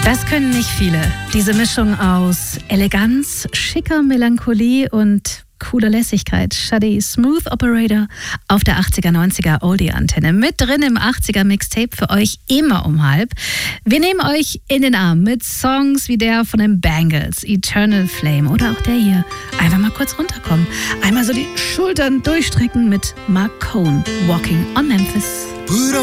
Das können nicht viele. Diese Mischung aus Eleganz, schicker Melancholie und cooler Lässigkeit. Shadi, Smooth Operator auf der 80er, 90er Oldie-Antenne. Mit drin im 80er Mixtape für euch immer um halb. Wir nehmen euch in den Arm mit Songs wie der von den Bangles, Eternal Flame oder auch der hier. Einfach mal kurz runterkommen. Einmal so die Schultern durchstrecken mit Mark Cohn, Walking on Memphis.